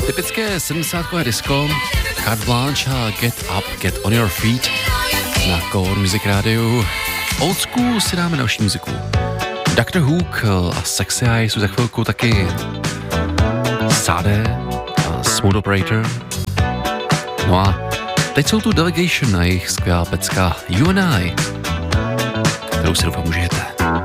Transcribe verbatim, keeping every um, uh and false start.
Typické sedmdesátkové disco, Carte Blanche a Get Up, Get On Your Feet na Core Music Radio. Old School si dáme další muziku. doktor Hook a Sexy Eye jsou za chvilku taky Sade a Smooth Operator. No a teď jsou tu Delegation a jejich skvělá pecka You and I, kterou si doufám užijete.